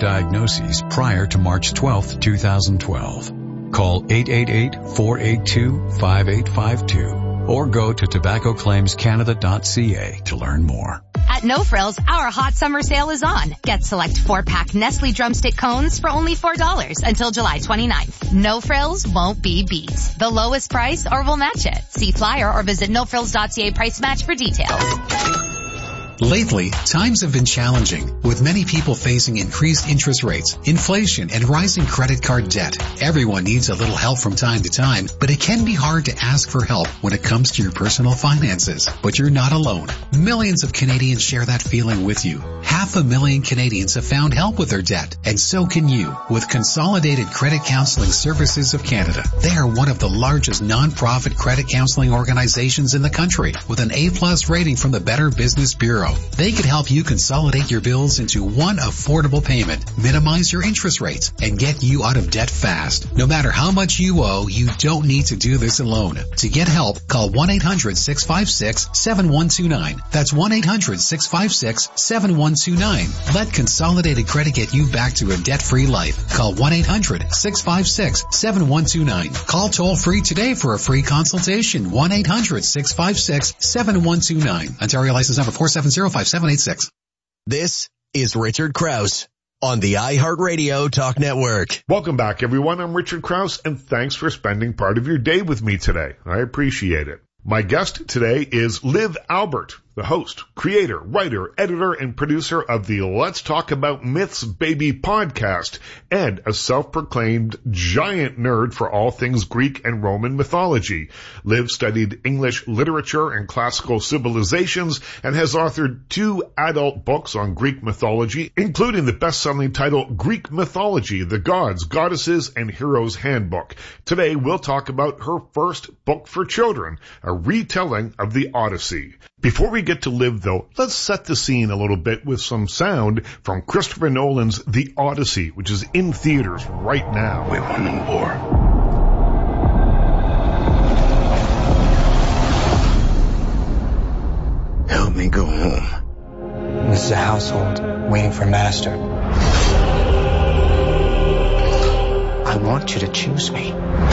diagnoses prior to March 12, 2012. Call 888-482-5852 or go to tobaccoclaimscanada.ca to learn more. At No Frills, our hot summer sale is on. Get select 4-pack Nestle Drumstick cones for only $4 until July 29th. No Frills won't be beat. The lowest price or we'll match it. See flyer or visit nofrills.ca price match for details. Lately, times have been challenging, with many people facing increased interest rates, inflation, and rising credit card debt. Everyone needs a little help from time to time, but it can be hard to ask for help when it comes to your personal finances. But you're not alone. Millions of Canadians share that feeling with you. 500,000 Canadians have found help with their debt, and so can you with Consolidated Credit Counseling Services of Canada. They are one of the largest non-profit credit counseling organizations in the country, with an A+ rating from the Better Business Bureau. They could help you consolidate your bills into one affordable payment, minimize your interest rates, and get you out of debt fast. No matter how much you owe, you don't need to do this alone. To get help, call 1-800-656-7129. That's 1-800-656-7129. Let Consolidated Credit get you back to a debt-free life. Call 1-800-656-7129. Call toll-free today for a free consultation. 1-800-656-7129. Ontario license number 4705786. This is Richard Krause on the iHeartRadio Talk Network. Welcome back, everyone. I'm Richard Krause, and thanks for spending part of your day with me today. I appreciate it. My guest today is Liv Albert, the host, creator, writer, editor, and producer of the Let's Talk About Myths Baby podcast, and a self-proclaimed giant nerd for all things Greek and Roman mythology. Liv studied English literature and classical civilizations and has authored 2 adult books on Greek mythology, including the best-selling title Greek Mythology, The Gods, Goddesses, and Heroes Handbook. Today, we'll talk about her first book for children, a retelling of the Odyssey. Before we get to Liv, though, let's set the scene a little bit with some sound from Christopher Nolan's The Odyssey, which is in theaters right now. We won the war. Help me go home. This is a household waiting for master. I want you to choose me.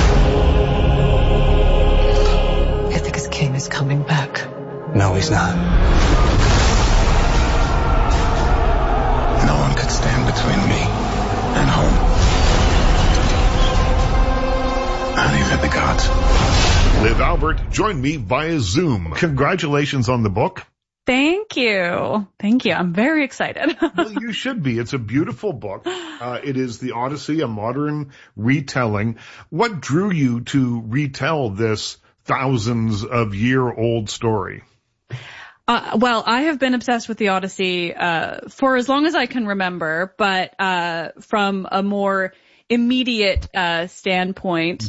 Ithaca's king is coming back. No, he's not. No one could stand between me and home. Not even the gods. Liv Albert joined me via Zoom. Congratulations on the book. Thank you. Thank you. I'm very excited. Well, you should be. It's a beautiful book. It is The Odyssey, a modern retelling. What drew you to retell this thousands of year old story? Well, I have been obsessed with the Odyssey for as long as I can remember, but from a more immediate standpoint,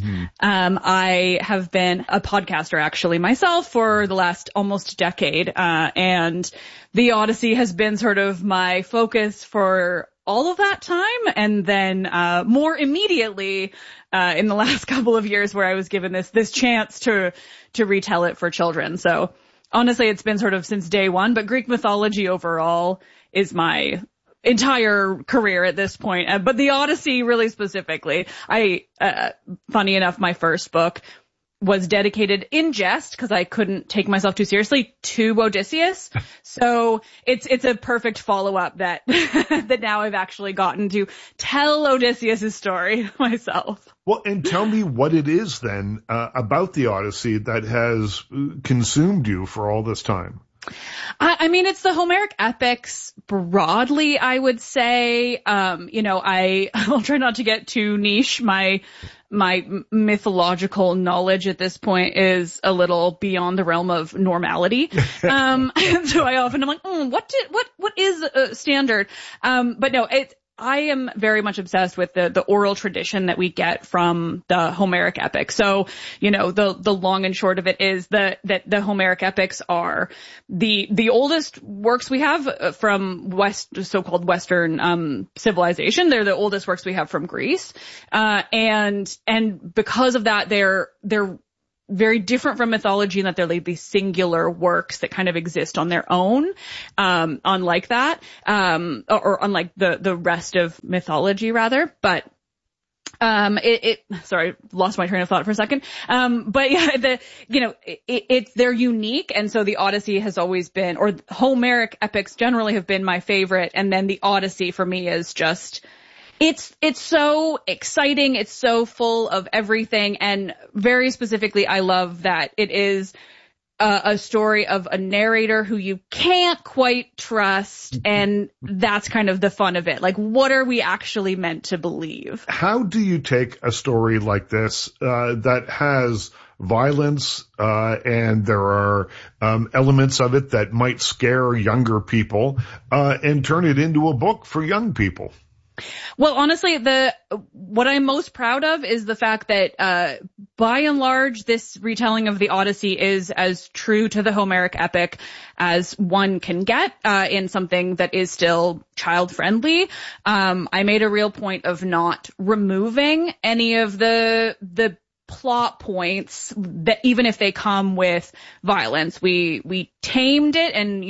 I have been a podcaster actually myself for the last almost decade, and the Odyssey has been sort of my focus for all of that time, and then more immediately in the last couple of years where I was given this chance to retell it for children. So honestly, it's been sort of since day one, but Greek mythology overall is my entire career at this point. But the Odyssey really specifically, funny enough, my first book was dedicated in jest, because I couldn't take myself too seriously, to Odysseus. So it's a perfect follow-up that that now I've actually gotten to tell Odysseus' story myself. Well, and tell me what it is then about the Odyssey that has consumed you for all this time. I mean, it's the Homeric epics broadly, I would say. I'll try not to get too niche. My mythological knowledge at this point is a little beyond the realm of normality. And so I often am like, what is standard? But no, I am very much obsessed with the oral tradition that we get from the Homeric epics. So, the long and short of it is that the Homeric epics are the oldest works we have from so-called Western civilization. They're the oldest works we have from Greece. And because of that, they're very different from mythology in that they're like these singular works that kind of exist on their own, unlike that, or unlike the rest of mythology rather. But sorry, lost my train of thought for a second. But yeah, they're unique. And so the Odyssey has always been, or Homeric epics generally have been my favorite. And then the Odyssey for me is just, it's so exciting. It's so full of everything. And very specifically, I love that it is a story of a narrator who you can't quite trust. And that's kind of the fun of it. Like, what are we actually meant to believe? How do you take a story like this, that has violence, and there are, elements of it that might scare younger people, and turn it into a book for young people? Well, honestly, what I'm most proud of is the fact that, by and large, this retelling of the Odyssey is as true to the Homeric epic as one can get, in something that is still child friendly. I made a real point of not removing any of the plot points that even if they come with violence, we tamed it and,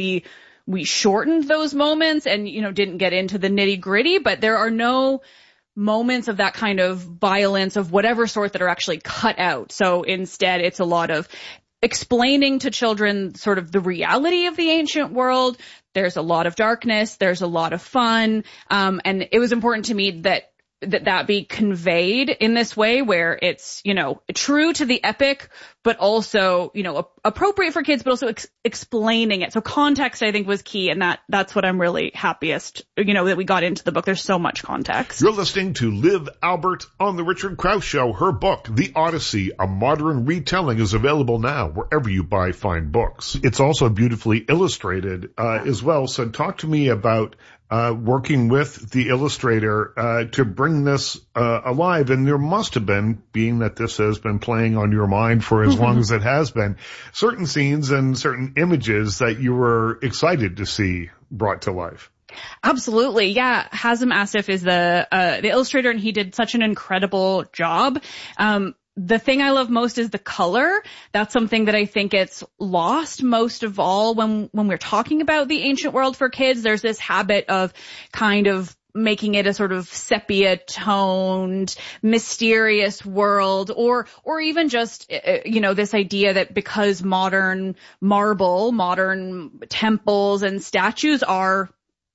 we shortened those moments and, didn't get into the nitty gritty, but there are no moments of that kind of violence of whatever sort that are actually cut out. So instead, it's a lot of explaining to children sort of the reality of the ancient world. There's a lot of darkness. There's a lot of fun. And it was important to me that be conveyed in this way where it's, true to the epic, but also, appropriate for kids, but also explaining it. So context, I think, was key. And that's what I'm really happiest, that we got into the book. There's so much context. You're listening to Liv Albert on The Richard Krause Show. Her book, The Odyssey, a modern retelling, is available now wherever you buy fine books. It's also beautifully illustrated, as well. So talk to me about working with the illustrator to bring this alive. And there must have been, being that this has been playing on your mind for as long as it has been, certain scenes and certain images that you were excited to see brought to life. Absolutely. Yeah. Hazem Asif is the illustrator, and he did such an incredible job. The thing I love most is the color. That's something that I think gets lost most of all when we're talking about the ancient world for kids. There's this habit of kind of making it a sort of sepia toned, mysterious world, or even just, this idea that because modern marble, modern temples and statues are,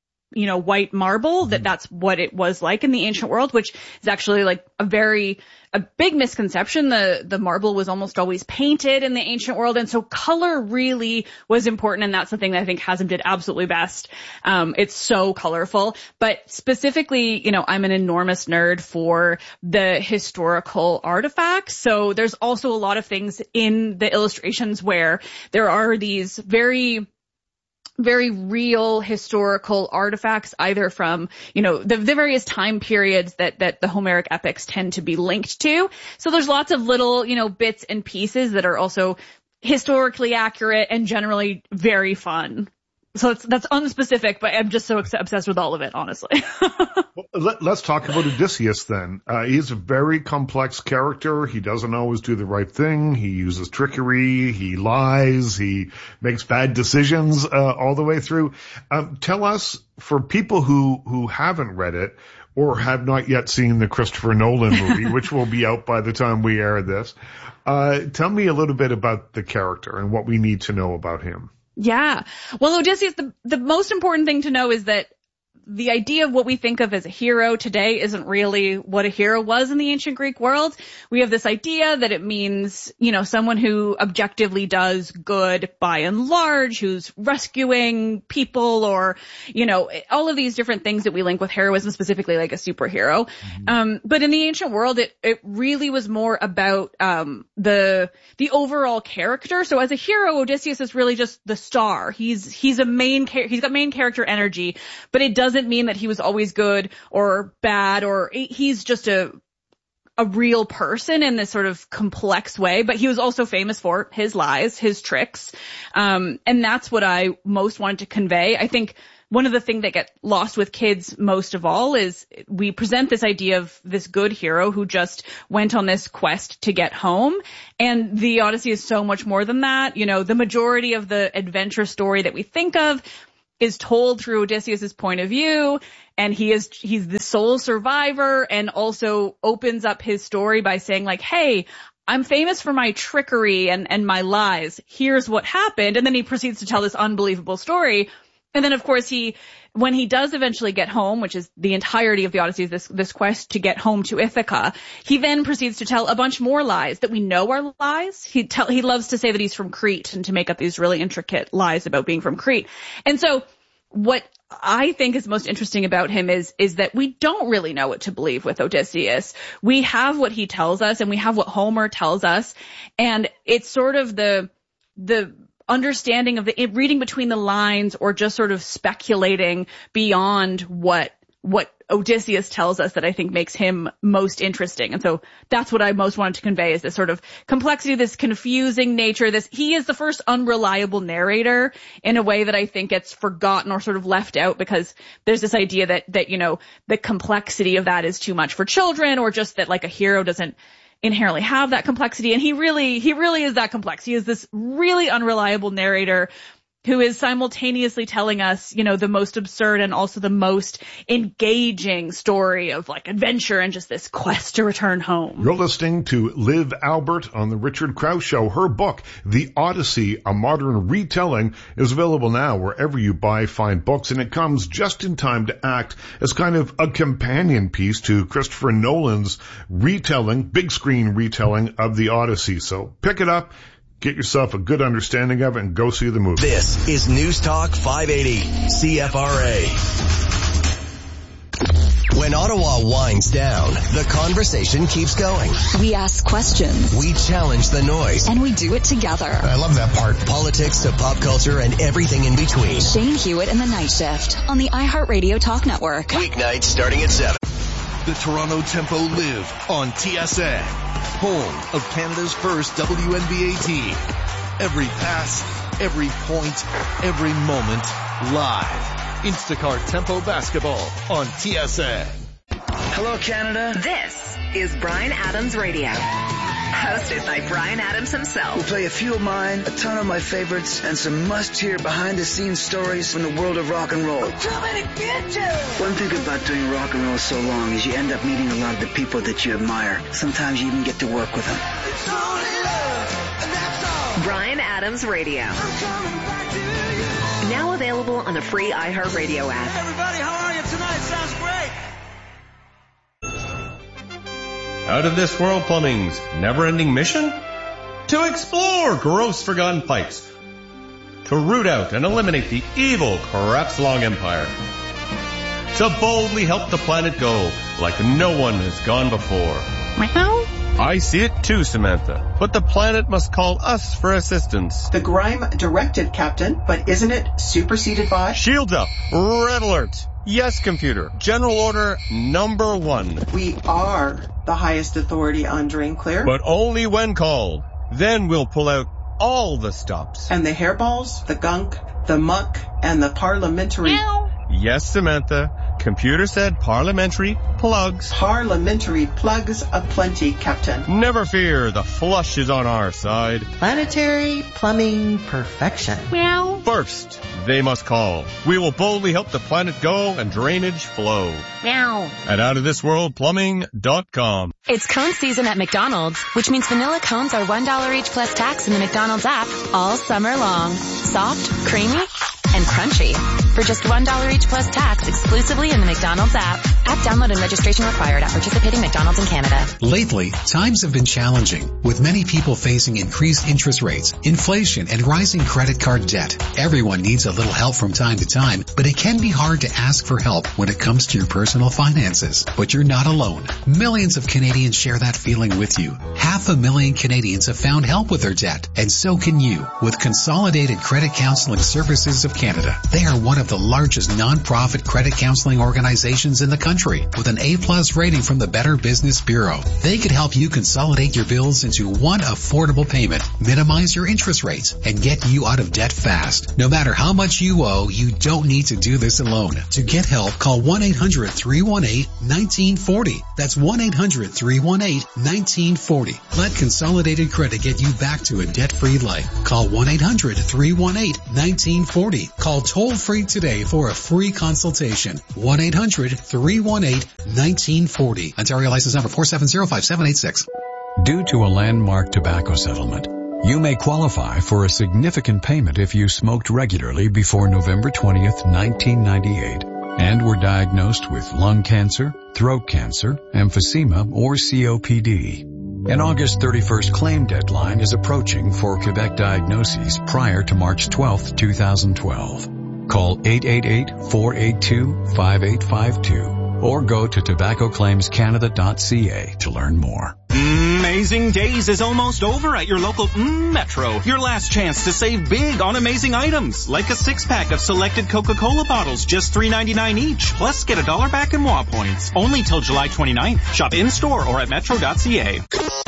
white marble, that's what it was like in the ancient world, which is actually like a big misconception. The marble was almost always painted in the ancient world. And so color really was important. And that's the thing that I think Hazem did absolutely best. It's so colorful, but specifically, I'm an enormous nerd for the historical artifacts. So there's also a lot of things in the illustrations where there are these very real historical artifacts, either from, the various time periods that the Homeric epics tend to be linked to. So there's lots of little, bits and pieces that are also historically accurate and generally very fun. So that's unspecific, but I'm just so obsessed with all of it, honestly. Well, let's talk about Odysseus then. He's a very complex character. He doesn't always do the right thing. He uses trickery. He lies. He makes bad decisions all the way through. Tell us, for people who haven't read it or have not yet seen the Christopher Nolan movie, which will be out by the time we air this, tell me a little bit about the character and what we need to know about him. Yeah. Well, Odysseus, the most important thing to know is that the idea of what we think of as a hero today isn't really what a hero was in the ancient Greek world. We have this idea that it means, someone who objectively does good by and large, who's rescuing people, or, all of these different things that we link with heroism, specifically like a superhero. Mm-hmm. But in the ancient world, it really was more about, the overall character. So as a hero, Odysseus is really just the star. He's got main character energy, but it doesn't mean that he was always good or bad, or he's just a real person in this sort of complex way. But he was also famous for his lies, his tricks. And that's what I most wanted to convey. I think one of the things that get lost with kids most of all is we present this idea of this good hero who just went on this quest to get home. And the Odyssey is so much more than that. You know, the majority of the adventure story that we think of is told through Odysseus's point of view, and he's the sole survivor, and also opens up his story by saying like, hey, I'm famous for my trickery and my lies. Here's what happened. And then he proceeds to tell this unbelievable story. And then, of course, when he does eventually get home, which is the entirety of the Odyssey, this quest to get home to Ithaca, he then proceeds to tell a bunch more lies that we know are lies. He loves to say that he's from Crete and to make up these really intricate lies about being from Crete. And so what I think is most interesting about him is that we don't really know what to believe with Odysseus. We have what he tells us and we have what Homer tells us. And it's sort of the understanding of the reading between the lines or just sort of speculating beyond what Odysseus tells us that I think makes him most interesting. And so that's what I most wanted to convey, is this sort of complexity, this confusing nature. He is the first unreliable narrator in a way that I think gets forgotten or sort of left out, because there's this idea that, you know, the complexity of that is too much for children, or just that like a hero doesn't inherently have that complexity. And he really is that complex. He is this really unreliable narrator who is simultaneously telling us, you know, the most absurd and also the most engaging story of like adventure and just this quest to return home. You're listening to Liv Albert on the Richard Krause Show. Her book, The Odyssey, A Modern Retelling, is available now wherever you buy fine books, and it comes just in time to act as kind of a companion piece to Christopher Nolan's retelling, big screen retelling of The Odyssey. So pick it up, get yourself a good understanding of it, and go see the movie. This is News Talk 580, CFRA. When Ottawa winds down, the conversation keeps going. We ask questions. We challenge the noise. And we do it together. I love that part. Politics to pop culture and everything in between. Shane Hewitt and the Night Shift on the iHeartRadio Talk Network. Weeknights starting at 7. The Toronto Tempo live on TSN, home of Canada's first WNBA team. Every pass, every point, every moment, live. Instacart Tempo Basketball on TSN. Hello, Canada. This is Bryan Adams Radio, hosted by Bryan Adams himself. We'll play a few of mine, a ton of my favorites, and some must-hear behind-the-scenes stories from the world of rock and roll. One thing about doing rock and roll so long is you end up meeting a lot of the people that you admire. Sometimes you even get to work with them. Bryan Adams Radio. Now available on the free iHeartRadio app. Everybody, how are you tonight? Sounds great. Out of This World Plumbing's never-ending mission? To explore gross forgotten pipes. To root out and eliminate the evil Kratz-Long Empire. To boldly help the planet go like no one has gone before. Meow. I see it too, Samantha. But the planet must call us for assistance. The Grime directed, Captain, but isn't it superseded by? Shields up. Red alert. Yes, computer. General order number 1. We are the highest authority on Drain Clear. But only when called. Then we'll pull out all the stops. And the hairballs, the gunk, the muck, and the parliamentary... Meow. Yes, Samantha. Computer said parliamentary plugs. Parliamentary plugs aplenty, Captain. Never fear, the flush is on our side. Planetary plumbing perfection. Meow. First, they must call. We will boldly help the planet go and drainage flow. Meow. At OutOfThisWorldPlumbing.com. It's cone season at McDonald's, which means vanilla cones are $1 each plus tax in the McDonald's app all summer long. Soft, creamy, and crunchy. For just $1 each plus tax exclusively in the McDonald's app. App download and registration required at participating McDonald's in Canada. Lately, times have been challenging, with many people facing increased interest rates, inflation, and rising credit card debt. Everyone needs a little help from time to time, but it can be hard to ask for help when it comes to your personal finances. But you're not alone. Millions of Canadians share that feeling with you. 500,000 Canadians have found help with their debt, and so can you with Consolidated Credit Counseling Services of Canada. Canada. They are one of the largest non-profit credit counseling organizations in the country with an A+ rating from the Better Business Bureau. They could help you consolidate your bills into one affordable payment, minimize your interest rates, and get you out of debt fast. No matter how much you owe, you don't need to do this alone. To get help, call 1-800-318-1940. That's 1-800-318-1940. Let Consolidated Credit get you back to a debt-free life. Call 1-800-318-1940. Call toll-free today for a free consultation. 1-800-318-1940. Ontario license number 4705786. Due to a landmark tobacco settlement, you may qualify for a significant payment if you smoked regularly before November 20th, 1998, and were diagnosed with lung cancer, throat cancer, emphysema, or COPD. An August 31st claim deadline is approaching for Quebec diagnoses prior to March 12th, 2012. Call 888-482-5852 or go to tobaccoclaimscanada.ca to learn more. Amazing Days is almost over at your local Metro. Your last chance to save big on amazing items, like a 6-pack of selected Coca-Cola bottles, just $3.99 each. Plus, get $1 back in WA points. Only till July 29th. Shop in-store or at metro.ca.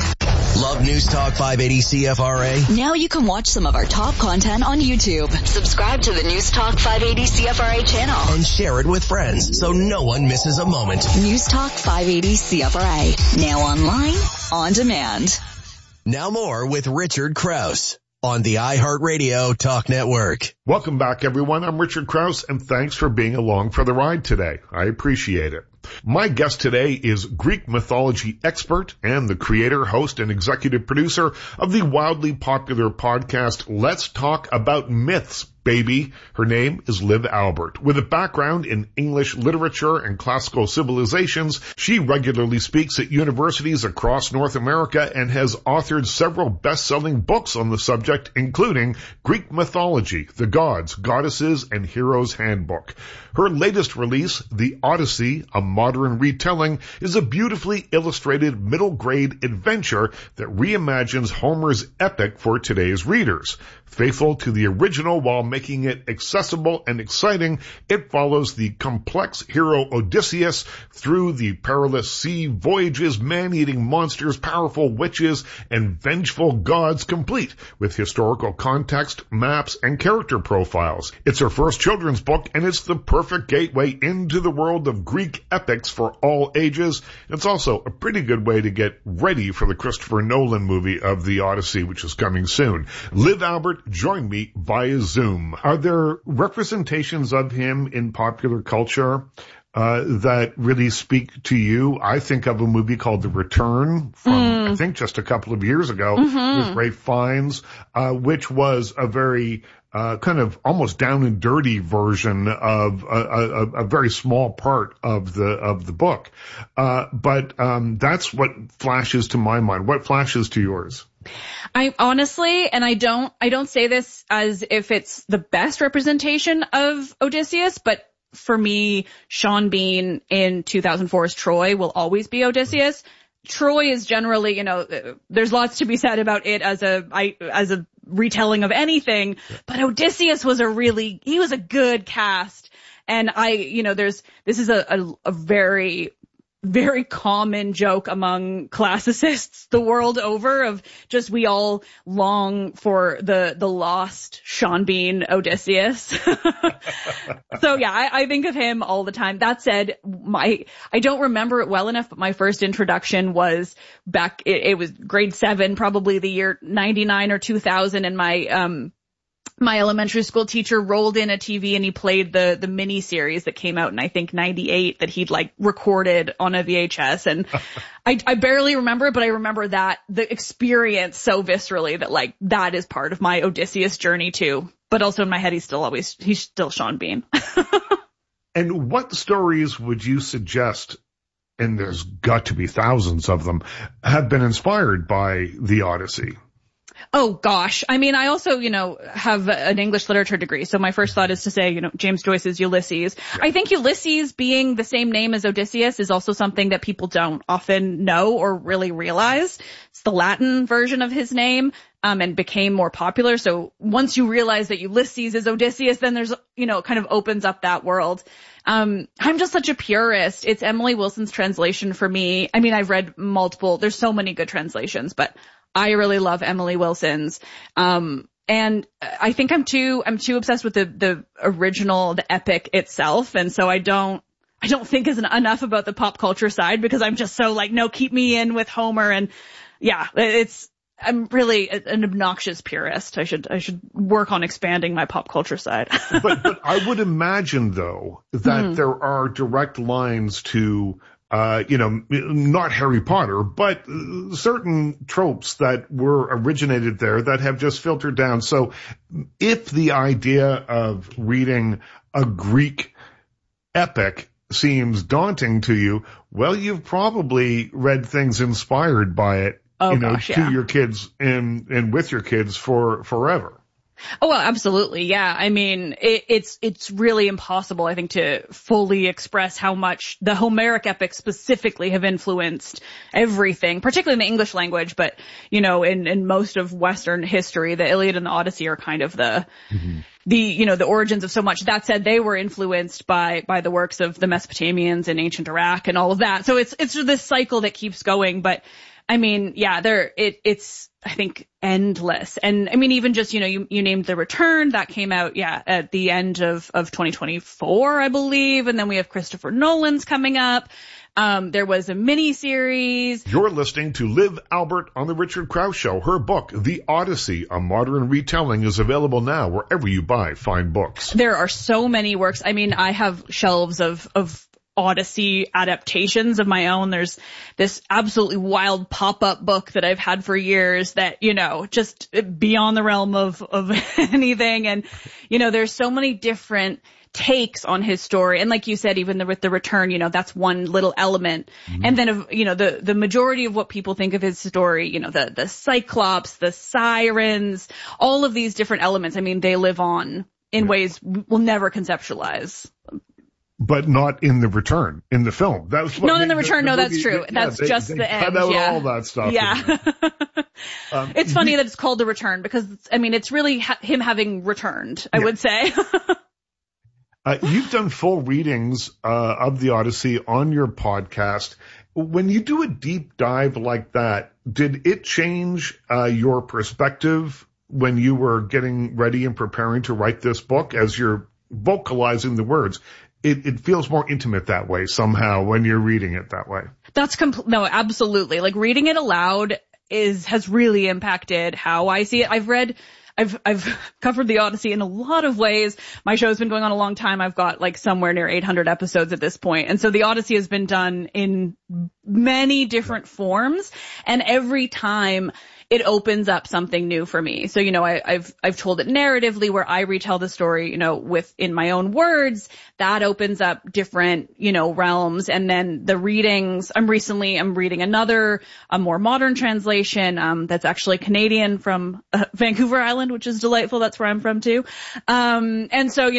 Love News Talk 580 CFRA? Now you can watch some of our top content on YouTube. Subscribe to the News Talk 580 CFRA channel. And share it with friends so no one misses a moment. News Talk 580 CFRA. Now online, on demand. Now more with Richard Krause on the iHeartRadio Talk Network. Welcome back, everyone. I'm Richard Krause, and thanks for being along for the ride today. I appreciate it. My guest today is Greek mythology expert and the creator, host, and executive producer of the wildly popular podcast Let's Talk About Myths, baby. Her name is Liv Albert. With a background in English literature and classical civilizations, she regularly speaks at universities across North America and has authored several best-selling books on the subject, including Greek Mythology, The Gods, Goddesses, and Heroes Handbook. Her latest release, The Odyssey, a modern retelling, is a beautifully illustrated middle-grade adventure that reimagines Homer's epic for today's readers. Faithful to the original while making it accessible and exciting, it follows the complex hero Odysseus through the perilous sea voyages, man-eating monsters, powerful witches, and vengeful gods, complete with historical context, maps, and character profiles. It's her first children's book, and it's the perfect gateway into the world of Greek epics for all ages. It's also a pretty good way to get ready for the Christopher Nolan movie of The Odyssey, which is coming soon. Liv Albert join me via Zoom. Are there representations of him in popular culture that really speak to you? I think of a movie called The Return from, I think, just a couple of years ago with Ralph Fiennes, which was a very kind of almost down and dirty version of a very small part of the book. But that's what flashes to my mind. What flashes to yours? I honestly, and I don't say this as if it's the best representation of Odysseus, but for me, Sean Bean in 2004's Troy will always be Odysseus. Troy is generally, there's lots to be said about it as a retelling of anything, but Odysseus was he was a good cast. And this is a very, very common joke among classicists the world over of just we all long for the lost Sean Bean Odysseus. So yeah, I think of him all the time. That said, I don't remember it well enough, but my first introduction was back, it was grade 7, probably the year 99 or 2000, and my elementary school teacher rolled in a TV and he played the mini series that came out in, I think, 98 that he'd recorded on a VHS. And I barely remember it, but I remember the experience so viscerally that that is part of my Odysseus journey too. But also in my head, he's still Sean Bean. And what stories would you suggest, and there's got to be thousands of them, have been inspired by the Odyssey? Oh gosh. I mean, I also, have an English literature degree. So my first thought is to say, James Joyce's Ulysses. Yeah. I think Ulysses being the same name as Odysseus is also something that people don't often know or really realize. it's the Latin version of his name, and became more popular. So once you realize that Ulysses is Odysseus, then there's, kind of opens up that world. I'm just such a purist. It's Emily Wilson's translation for me. I mean, I've read multiple, there's so many good translations, but I really love Emily Wilson's. And I think I'm too obsessed with the original, the epic itself. And so I don't think enough about the pop culture side, because I'm just so like, no, keep me in with Homer. And yeah, I'm really an obnoxious purist. I should work on expanding my pop culture side. but I would imagine though that there are direct lines to, not Harry Potter, but certain tropes that were originated there that have just filtered down. So if the idea of reading a Greek epic seems daunting to you, well, you've probably read things inspired by it. To your kids and with your kids for forever. Oh, well, absolutely. Yeah. I mean, it's really impossible, I think, to fully express how much the Homeric epics specifically have influenced everything, particularly in the English language. But, in most of Western history, the Iliad and the Odyssey are kind of the origins of so much. That said, they were influenced by the works of the Mesopotamians and ancient Iraq and all of that. So it's this cycle that keeps going. But I mean, yeah, it's, I think, endless. And I mean, even just, you named The Return, that came out, at the end of 2024, I believe. And then we have Christopher Nolan's coming up. There was a mini series. You're listening to Liv Albert on the Richard Krause Show. Her book, The Odyssey, a modern retelling, is available now wherever you buy fine books. There are so many works. I mean, I have shelves of Odyssey adaptations of my own. There's this absolutely wild pop-up book that I've had for years that, just beyond the realm of anything. And, there's so many different takes on his story. And like you said, even with The Return, that's one little element. Mm-hmm. And then, the majority of what people think of his story, the Cyclops, the sirens, all of these different elements, I mean, they live on in ways we'll never conceptualize. But not in The Return, in the film. Not in The Return. No, that's true. That's just the end. Cut out all that stuff. Yeah. It's funny that it's called The Return because, it's really him having returned, I would say. You've done full readings of the Odyssey on your podcast. When you do a deep dive like that, did it change your perspective when you were getting ready and preparing to write this book as you're vocalizing the words? It feels more intimate that way somehow when you're reading it that way. No, absolutely. Like reading it aloud has really impacted how I see it. I've covered the Odyssey in a lot of ways. My show's been going on a long time. I've got like somewhere near 800 episodes at this point. And so the Odyssey has been done in many different forms. And every time it opens up something new for me. So, I've told it narratively where I retell the story, in my own words. That opens up different, realms. And then the readings, I'm reading a more modern translation, that's actually Canadian from Vancouver Island, which is delightful. That's where I'm from too. And so,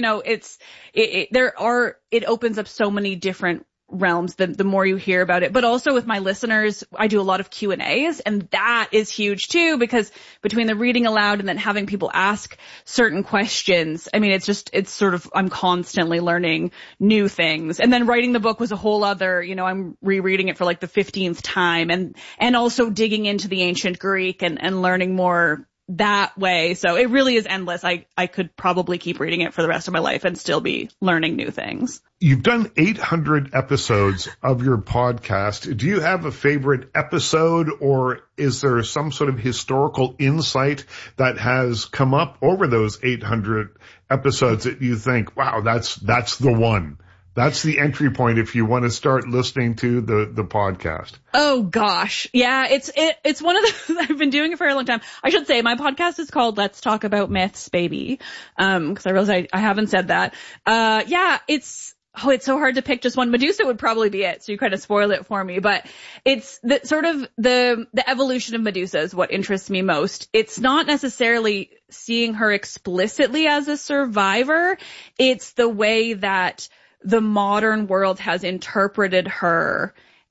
it opens up so many different realms the more you hear about it. But also with my listeners, I do a lot of Q&As, and that is huge too, because between the reading aloud and then having people ask certain questions, I'm constantly learning new things. And then writing the book was a whole other, I'm rereading it for like the 15th time and also digging into the ancient Greek and learning more that way. So it really is endless. I could probably keep reading it for the rest of my life and still be learning new things. You've done 800 episodes of your podcast. Do you have a favorite episode, or is there some sort of historical insight that has come up over those 800 episodes that you think, wow, that's the one? That's the entry point if you want to start listening to the podcast. Oh gosh. Yeah, it's one of the, I've been doing it for a long time. I should say my podcast is called Let's Talk About Myths, baby. Cause I realize I haven't said that. It's so hard to pick just one. Medusa would probably be it. So you kind of spoil it for me, but it's the evolution of Medusa is what interests me most. It's not necessarily seeing her explicitly as a survivor. It's the way that the modern world has interpreted her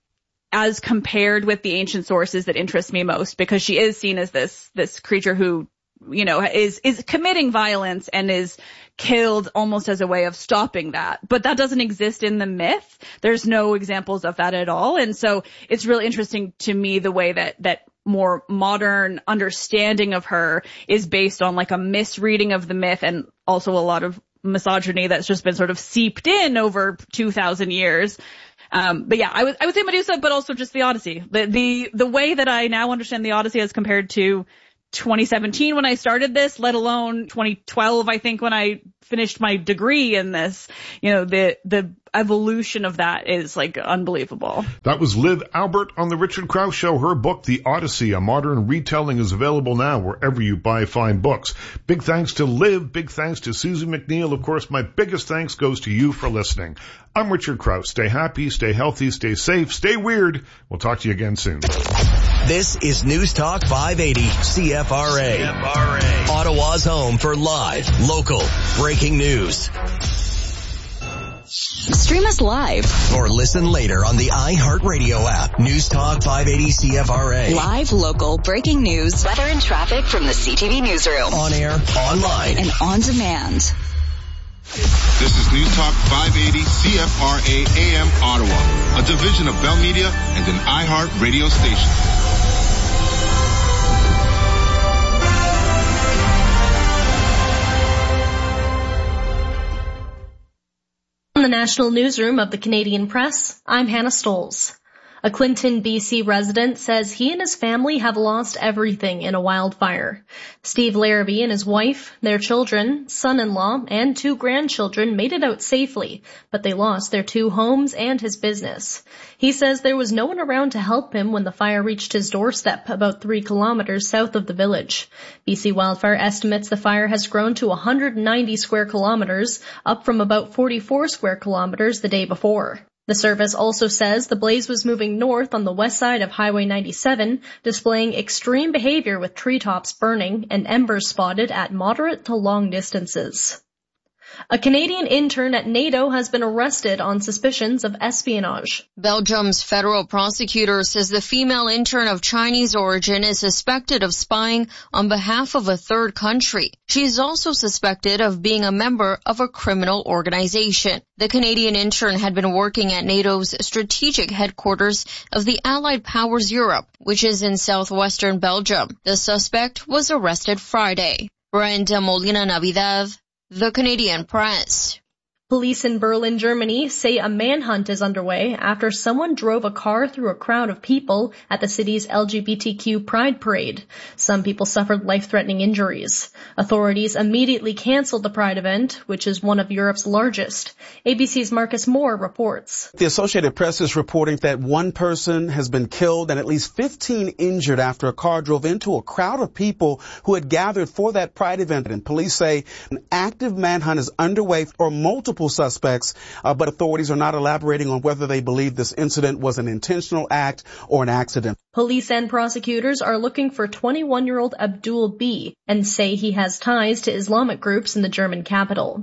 as compared with the ancient sources that interest me most, because she is seen as this creature who, you know, is committing violence and is killed almost as a way of stopping that. But that doesn't exist in the myth. There's no examples of that at all. And so it's really interesting to me the way that more modern understanding of her is based on like a misreading of the myth, and also a lot of misogyny that's just been sort of seeped in over 2,000 years. But yeah, I would say Medusa, but also just the Odyssey. The way that I now understand the Odyssey as compared to 2017 when I started this, let alone 2012, I think, when I finished my degree in this, you know, the evolution of that is like unbelievable. That was Liv Albert on the Richard Krause Show. Her book, The Odyssey, a modern retelling, is available now wherever you buy fine books. Big thanks to Liv. Big thanks to Susie McNeil. Of course, my biggest thanks goes to you for listening. I'm Richard Krause. Stay happy, stay healthy, stay safe, stay weird. We'll talk to you again soon. This is News Talk 580 CFRA. Ottawa's home for live, local, breaking news. Stream us live or listen later on the iHeartRadio app. News Talk 580 CFRA. Live, local, breaking news, weather and traffic from the CTV newsroom. On air, online, and on demand. This is News Talk 580 CFRA AM Ottawa, a division of Bell Media and an iHeartRadio station. From the National Newsroom of the Canadian Press, I'm Hannah Stoles. A Clinton, BC resident says he and his family have lost everything in a wildfire. Steve Larrabee and his wife, their children, son-in-law, and 2 grandchildren made it out safely, but they lost their 2 homes and his business. He says there was no one around to help him when the fire reached his doorstep about 3 kilometers south of the village. BC Wildfire estimates the fire has grown to 190 square kilometers, up from about 44 square kilometers the day before. The service also says the blaze was moving north on the west side of Highway 97, displaying extreme behavior with treetops burning and embers spotted at moderate to long distances. A Canadian intern at NATO has been arrested on suspicions of espionage. Belgium's federal prosecutor says the female intern of Chinese origin is suspected of spying on behalf of a third country. She is also suspected of being a member of a criminal organization. The Canadian intern had been working at NATO's strategic headquarters of the Allied Powers Europe, which is in southwestern Belgium. The suspect was arrested Friday. Brenda Molina Navidad, The Canadian Press. Police in Berlin, Germany say a manhunt is underway after someone drove a car through a crowd of people at the city's LGBTQ Pride Parade. Some people suffered life-threatening injuries. Authorities immediately canceled the Pride event, which is one of Europe's largest. ABC's Marcus Moore reports. The Associated Press is reporting that 1 person has been killed and at least 15 injured after a car drove into a crowd of people who had gathered for that Pride event. And police say an active manhunt is underway for multiple suspects, but authorities are not elaborating on whether they believe this incident was an intentional act or an accident. Police and prosecutors are looking for 21-year-old Abdul B. and say he has ties to Islamic groups in the German capital.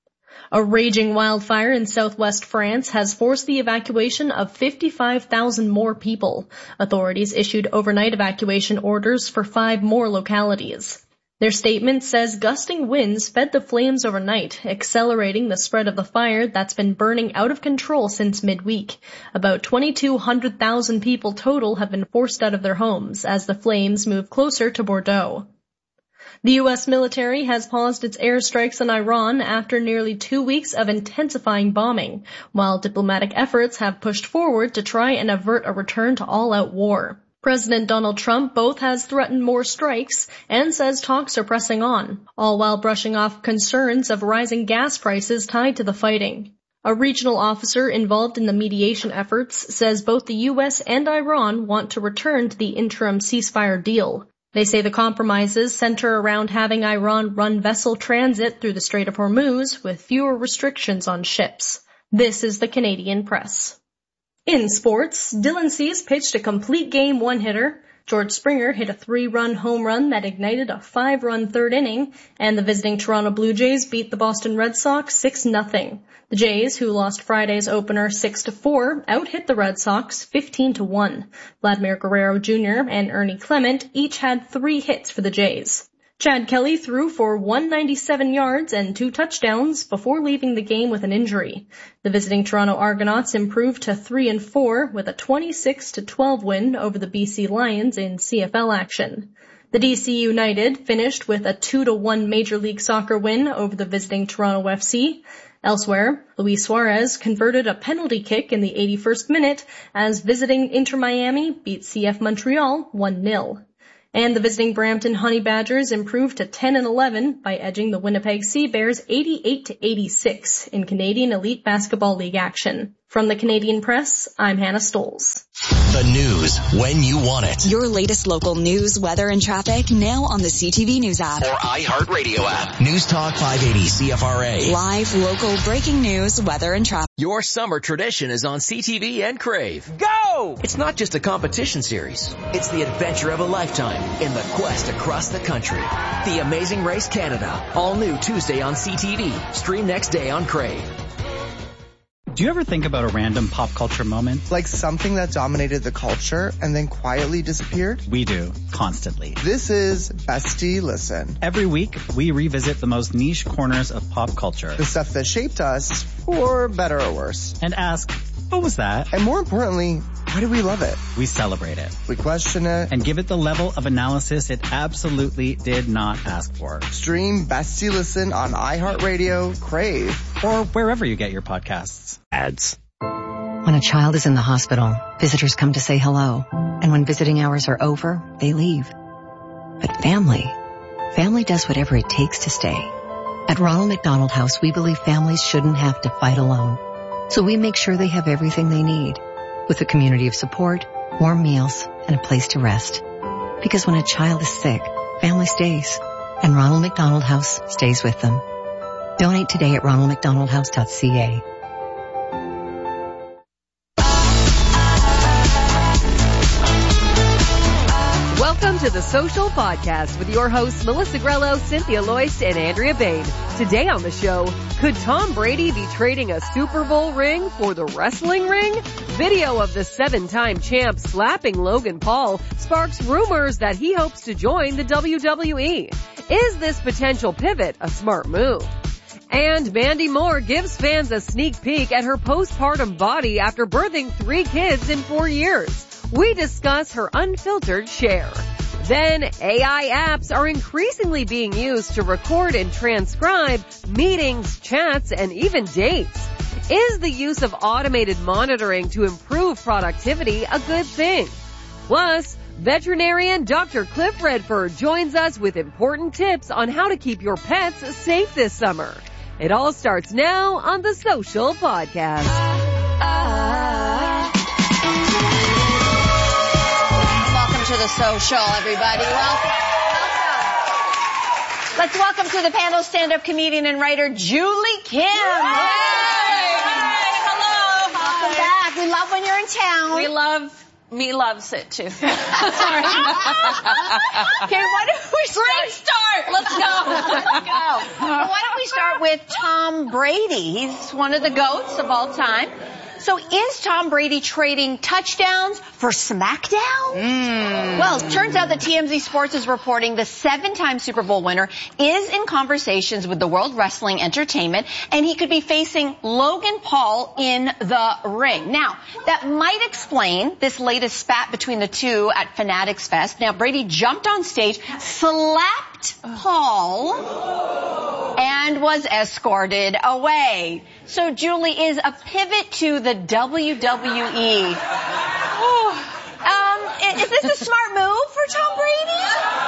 A raging wildfire in southwest France has forced the evacuation of 55,000 more people. Authorities issued overnight evacuation orders for 5 more localities. Their statement says gusting winds fed the flames overnight, accelerating the spread of the fire that's been burning out of control since midweek. About 2,200,000 people total have been forced out of their homes as the flames move closer to Bordeaux. The U.S. military has paused its airstrikes on Iran after nearly 2 weeks of intensifying bombing, while diplomatic efforts have pushed forward to try and avert a return to all-out war. President Donald Trump both has threatened more strikes and says talks are pressing on, all while brushing off concerns of rising gas prices tied to the fighting. A regional officer involved in the mediation efforts says both the U.S. and Iran want to return to the interim ceasefire deal. They say the compromises center around having Iran run vessel transit through the Strait of Hormuz with fewer restrictions on ships. This is the Canadian Press. In sports, Dylan Cease pitched a complete game one-hitter. George Springer hit a 3-run home run that ignited a 5-run third inning, and the visiting Toronto Blue Jays beat the Boston Red Sox 6-0. The Jays, who lost Friday's opener 6-4, out-hit the Red Sox 15-1. Vladimir Guerrero Jr. and Ernie Clement each had 3 hits for the Jays. Chad Kelly threw for 197 yards and 2 touchdowns before leaving the game with an injury. The visiting Toronto Argonauts improved to 3-4 with a 26-12 win over the BC Lions in CFL action. The DC United finished with a 2-1 Major League Soccer win over the visiting Toronto FC. Elsewhere, Luis Suarez converted a penalty kick in the 81st minute as visiting Inter Miami beat CF Montreal 1-0. And the visiting Brampton Honey Badgers improved to 10-11 by edging the Winnipeg Sea Bears 88-86 in Canadian Elite Basketball League action. From the Canadian Press, I'm Hannah Stoles. The news when you want it. Your latest local news, weather, and traffic now on the CTV News app. Or iHeartRadio app. News Talk 580 CFRA. Live, local, breaking news, weather, and traffic. Your summer tradition is on CTV and Crave. Go! It's not just a competition series. It's the adventure of a lifetime in the quest across the country. The Amazing Race Canada. All new Tuesday on CTV. Stream next day on Crave. Do you ever think about a random pop culture moment? Like something that dominated the culture and then quietly disappeared? We do, constantly. This is Bestie Listen. Every week, we revisit the most niche corners of pop culture. The stuff that shaped us, for better or worse. And ask, what was that? And more importantly, why do we love it? We celebrate it. We question it. And give it the level of analysis it absolutely did not ask for. Stream Bestie Listen on iHeartRadio, Crave, or wherever you get your podcasts. Ads. When a child is in the hospital, visitors come to say hello. And when visiting hours are over, they leave. But family does whatever it takes to stay. At Ronald McDonald House, we believe families shouldn't have to fight alone. So we make sure they have everything they need, with a community of support, warm meals, and a place to rest. Because when a child is sick, family stays, and Ronald McDonald House stays with them. Donate today at ronaldmcdonaldhouse.ca. Welcome to the Social Podcast with your hosts Melissa Grello, Cynthia Loyce, and Andrea Bain. Today on the show, could Tom Brady be trading a Super Bowl ring for the wrestling ring? Video of the 7-time champ slapping Logan Paul sparks rumors that he hopes to join the WWE. Is this potential pivot a smart move? And Mandy Moore gives fans a sneak peek at her postpartum body after birthing 3 kids in 4 years. We discuss her unfiltered share. Then AI apps are increasingly being used to record and transcribe meetings, chats, and even dates. Is the use of automated monitoring to improve productivity a good thing? Plus, veterinarian Dr. Cliff Redford joins us with important tips on how to keep your pets safe this summer. It all starts now on the Social Podcast. To the Social, everybody. Welcome. Let's welcome to the panel stand-up comedian and writer Julie Kim. Hi. Hello. Welcome back. We love when you're in town. Me loves it too. Sorry. Okay, why don't we start? Great start. Let's go. Let's go. Well, why don't we start with Tom Brady? He's one of the GOATs of all time. So is Tom Brady trading touchdowns for SmackDown? Well, it turns out that TMZ Sports is reporting the 7-time Super Bowl winner is in conversations with the World Wrestling Entertainment, and he could be facing Logan Paul in the ring. Now, that might explain this latest spat between the two at Fanatics Fest. Now, Brady jumped on stage, slapped Paul, and was escorted away. So, Julie, is a pivot to the WWE. Is this a smart move for Tom Brady?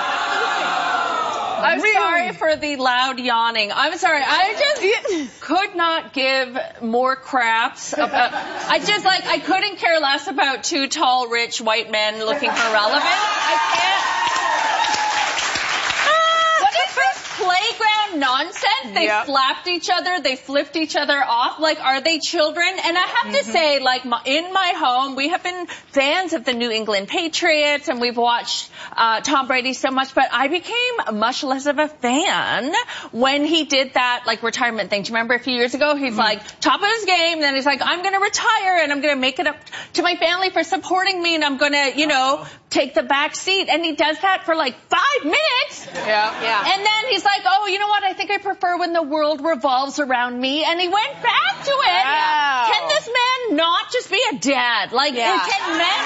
I'm sorry for the loud yawning. I'm sorry. I just could not give more craps about. I couldn't care less about 2 tall, rich white men looking for relevance. I can't. What is this playground on nonsense. They slapped each other. They flipped each other off. Like, are they children? And I have to say, like, in my home, we have been fans of the New England Patriots, and we've watched Tom Brady so much, but I became much less of a fan when he did that, like, retirement thing. Do you remember a few years ago? He's like, top of his game, then he's like, I'm going to retire, and I'm going to make it up to my family for supporting me, and I'm going to, you know, take the back seat. And he does that for like 5 minutes. Yeah. And then he's like, oh, you know what? I think I prefer when the world revolves around me. And he went back to it. Wow. Can this man not just be a dad? Like, can men?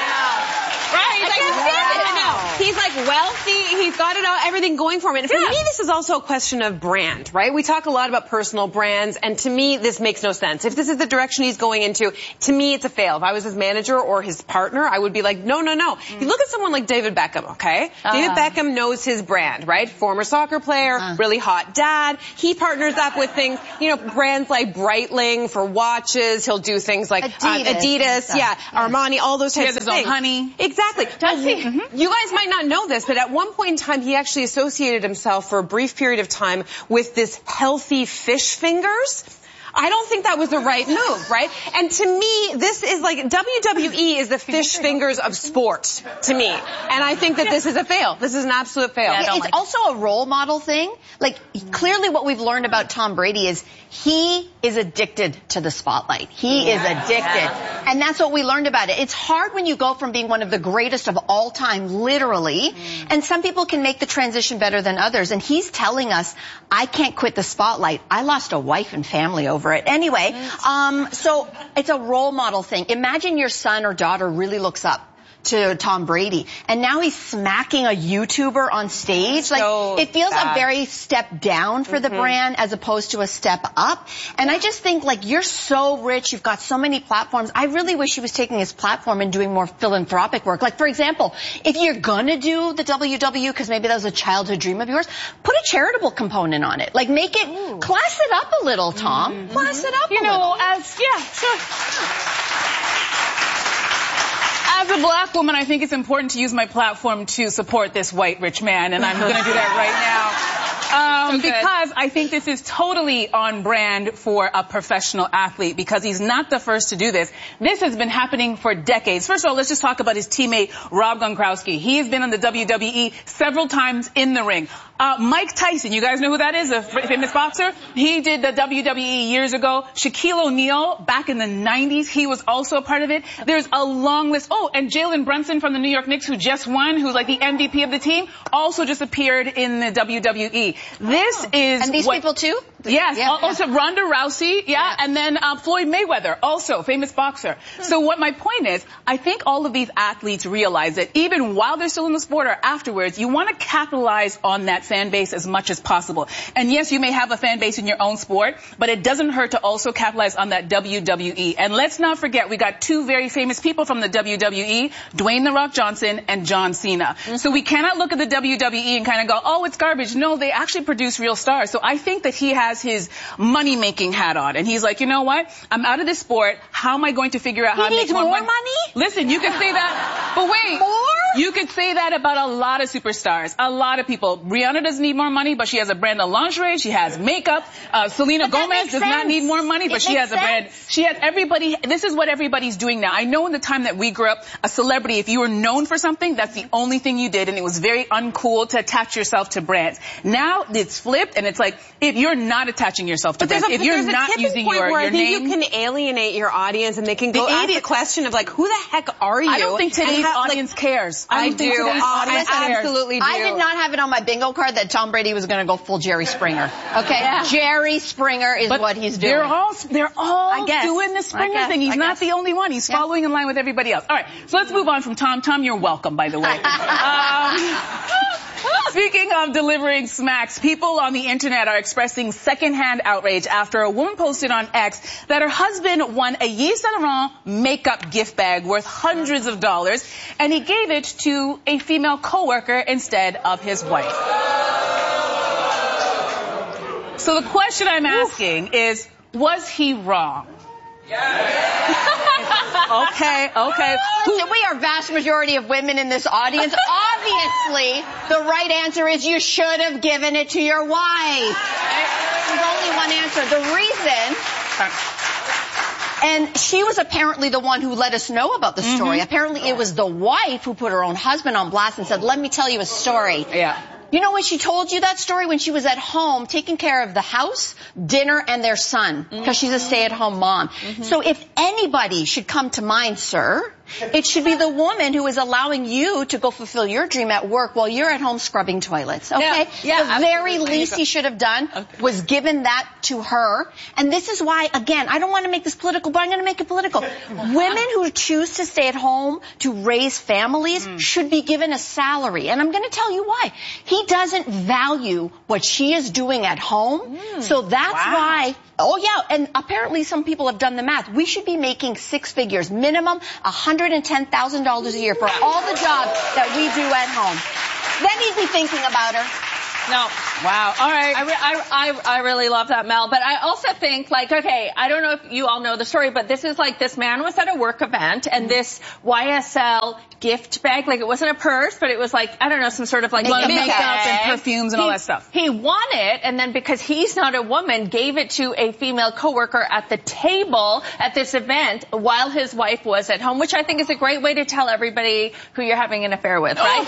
Right. I can't stand it. I know. He's like wealthy. He's got it all, everything going for him. And for me, this is also a question of brand, right? We talk a lot about personal brands, and to me, this makes no sense. If this is the direction he's going into, to me, it's a fail. If I was his manager or his partner, I would be like, no. You look at someone like David Beckham, okay? David Beckham knows his brand, right? Former soccer player, really hot dad. He partners up with things, you know, brands like Breitling for watches. He'll do things like Adidas, Armani, all those types of things. He has his own honey. Exactly. Does he? You guys might not know this, but at one point in time, he actually associated himself for a brief period of time with this healthy fish fingers. I don't think that was the right move, right? And to me, this is like, WWE is the fish fingers of sport, to me. And I think that this is a fail. This is an absolute fail. It's also a role model thing. Like, clearly what we've learned about Tom Brady is he is addicted to the spotlight. He is addicted. And that's what we learned about it. It's hard when you go from being one of the greatest of all time, literally, and some people can make the transition better than others. And he's telling us, I can't quit the spotlight. I lost a wife and family over it. Anyway, so it's a role model thing. Imagine your son or daughter really looks up to Tom Brady, and now he's smacking a YouTuber on stage. Like, it feels a very step down for the brand as opposed to a step up. And I just think, like, you're so rich, you've got so many platforms. I really wish he was taking his platform and doing more philanthropic work. Like, for example, if you're gonna do the WW, because maybe that was a childhood dream of yours, put a charitable component on it. Like, make it, class it up a little, Tom. Class it up a little. As a black woman, I think it's important to use my platform to support this white rich man, and I'm going to do that right now. Because I think this is totally on brand for a professional athlete, because he's not the first to do this. This has been happening for decades. First of all, let's just talk about his teammate, Rob Gronkowski. He has been on the WWE several times in the ring. Mike Tyson, you guys know who that is, a famous boxer? He did the WWE years ago. Shaquille O'Neal, back in the 90s, he was also a part of it. There's a long list. Oh, and Jalen Brunson from the New York Knicks, who just won, who's like the MVP of the team, also just appeared in the WWE. This is and these people too? Yes. Also Ronda Rousey, and then Floyd Mayweather, also famous boxer. So what my point is, I think all of these athletes realize that even while they're still in the sport or afterwards, you want to capitalize on that fan base as much as possible. And yes, you may have a fan base in your own sport, but it doesn't hurt to also capitalize on that WWE. And let's not forget, we got two very famous people from the WWE, Dwayne "The Rock" Johnson and John Cena. So we cannot look at the WWE and kind of go, oh, it's garbage. No, they actually produce real stars. So I think that he has his money-making hat on. And he's like, you know what? I'm out of this sport. How am I going to figure out how to make more money? Listen, you can say that, but wait. You could say that about a lot of superstars, a lot of people. Rihanna doesn't need more money, but she has a brand of lingerie. She has makeup. Selena Gomez does not need more money, but she has a brand. She has everybody. This is what everybody's doing now. I know in the time that we grew up, a celebrity, if you were known for something, that's the only thing you did, and it was very uncool to attach yourself to brands. Now it's flipped, and it's like, if you're not attaching yourself to brands, if you're not using your name. I think you can alienate your audience, and they can go ask the question of, like, who the heck are you? I don't think today's audience cares. I do. I absolutely do. I did not have it on my bingo card that Tom Brady was going to go full Jerry Springer. Okay? Jerry Springer is what he's doing. They're all doing the Springer thing. He's not the only one. He's following in line with everybody else. All right, so let's move on from Tom. Tom, you're welcome, by the way. Speaking of delivering smacks, people on the internet are expressing secondhand outrage after a woman posted on X that her husband won a Yves Saint Laurent makeup gift bag worth hundreds of dollars, and he gave it to a female coworker instead of his wife. So the question I'm asking is, was he wrong? Okay. So we are vast majority of women in this audience. Obviously, the right answer is you should have given it to your wife. There's only one answer. The reason... And she was apparently the one who let us know about the story. Apparently it was the wife who put her own husband on blast and said, let me tell you a story. Yeah. You know when she told you that story? When she was at home taking care of the house, dinner, and their son. Because she's a stay-at-home mom. So if anybody should come to mind, sir, it should be the woman who is allowing you to go fulfill your dream at work while you're at home scrubbing toilets. Okay? Yeah, the very least he should have done was given that to her. And this is why, again, I don't want to make this political, but I'm going to make it political. Women who choose to stay at home to raise families should be given a salary. And I'm going to tell you why. He doesn't value what she is doing at home. So that's why... Oh, yeah, and apparently some people have done the math. We should be making 6 figures, minimum $110,000 a year for all the jobs that we do at home. Then he'd be thinking about her. No. Wow. All right. I really love that, Mel. But I also think, like, okay, I don't know if you all know the story, but this is like this man was at a work event and this YSL gift bag, like it wasn't a purse, but it was like, I don't know, some sort of like makeup bag. and perfumes and all that stuff. He won it, and then because he's not a woman, gave it to a female coworker at the table at this event while his wife was at home, which I think is a great way to tell everybody who you're having an affair with, right?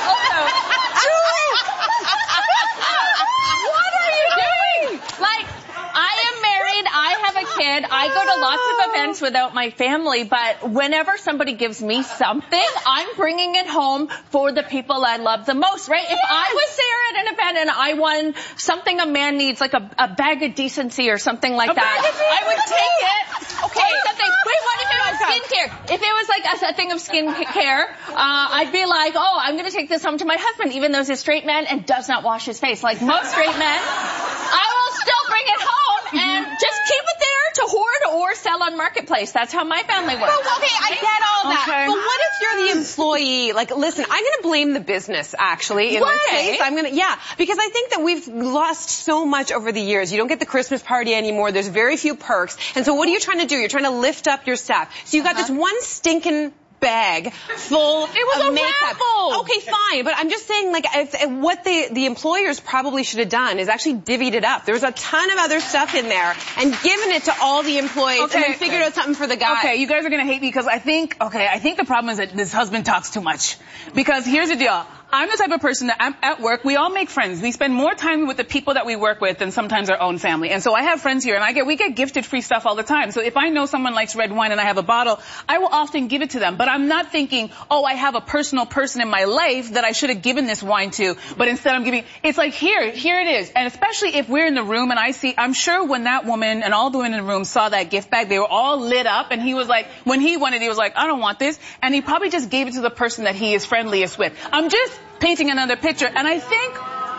Like, I am married, I have a kid, I go to lots of events without my family, but whenever somebody gives me something, I'm bringing it home for the people I love the most, right? If I was there at an event and I won something a man needs, like a bag of decency or something like that, I would take it. Okay, something. Wait, what if it was skincare? If it was like a thing of skincare, I'd be like, oh, I'm going to take this home to my husband, even though he's a straight man and does not wash his face. Like most straight men, I will still bring it home and just keep it there to hoard or sell on Marketplace. That's how my family works. But, okay, I get all that. But what if you're the employee? Like, listen, I'm going to blame the business, actually, in this case. Because I think that we've lost so much over the years. You don't get the Christmas party anymore. There's very few perks. And so what are you trying to do? You're trying to lift up your staff. So you've got this one stinking bag full of makeup. Raffle. Okay, fine, but I'm just saying, like, what the employers probably should have done is actually divvied it up. There's a ton of other stuff in there and given it to all the employees and then figured out something for the guy. Okay, you guys are gonna hate me because I think the problem is that this husband talks too much. Because here's the deal. I'm the type of person that I'm at work, we all make friends. We spend more time with the people that we work with than sometimes our own family. And so I have friends here and we get gifted free stuff all the time. So if I know someone likes red wine and I have a bottle, I will often give it to them. But I'm not thinking, oh, I have a personal person in my life that I should have given this wine to, but instead I'm giving, it's like here it is. And especially if we're in the room and I'm sure when that woman and all the women in the room saw that gift bag, they were all lit up and he was like, when he wanted, he was like, I don't want this. And he probably just gave it to the person that he is friendliest with. I'm just painting another picture. And I think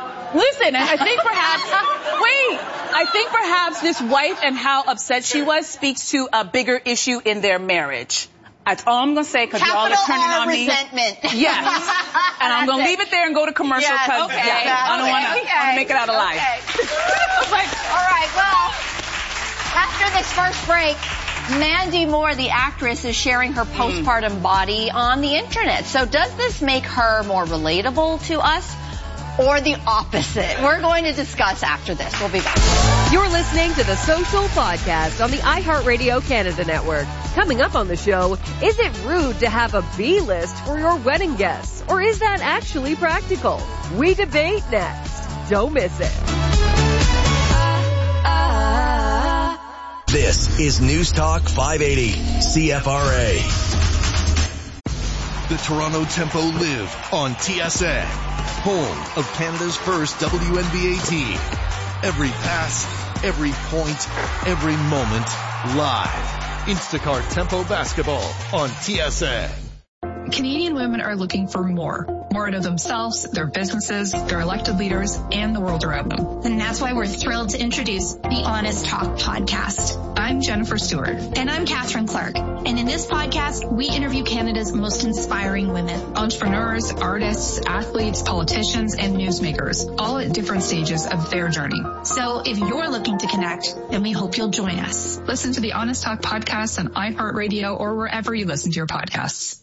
perhaps this wife and how upset she was speaks to a bigger issue in their marriage. That's all I'm going to say because y'all are turning on me. Resentment. Yes. And I'm going to leave it there and go to commercial because I don't want to make it out alive. All right, well, after this first break, Mandy Moore, the actress, is sharing her postpartum body on the internet. So does this make her more relatable to us or the opposite? We're going to discuss after this. We'll be back. You're listening to the Social Podcast on the iHeartRadio Canada Network. Coming up on the show, is it rude to have a B-list for your wedding guests? Or is that actually practical? We debate next. Don't miss it. This is News Talk 580, CFRA. The Toronto Tempo live on TSN, home of Canada's first WNBA team. Every pass, every point, every moment, live. Instacart Tempo Basketball on TSN. Canadian women are looking for more. more out of themselves, their businesses, their elected leaders, and the world around them. And that's why we're thrilled to introduce the Honest Talk podcast. I'm Jennifer Stewart. And I'm Catherine Clark. And in this podcast, we interview Canada's most inspiring women. Entrepreneurs, artists, athletes, politicians, and newsmakers, all at different stages of their journey. So if you're looking to connect, then we hope you'll join us. Listen to the Honest Talk podcast on iHeartRadio or wherever you listen to your podcasts.